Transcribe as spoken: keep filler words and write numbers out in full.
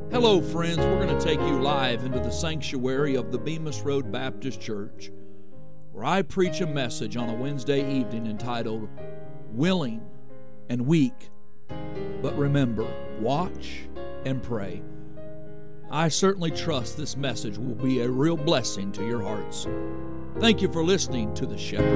Hello, friends. We're going to take you live into the sanctuary of the Bemis Road Baptist Church, where I preach a message on a Wednesday evening entitled, Willing and Weak. But remember, watch and pray. I certainly trust this message will be a real blessing to your hearts. Thank you for listening to the Shepherd